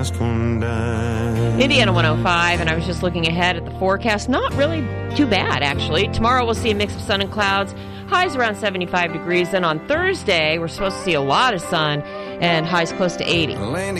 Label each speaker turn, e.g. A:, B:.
A: Indiana 105, and I was just looking ahead at the forecast. Not really too bad, actually. Tomorrow we'll see a mix of sun and clouds. Highs around 75 degrees. Then on Thursday, we're supposed to see a lot of sun and highs close to 80.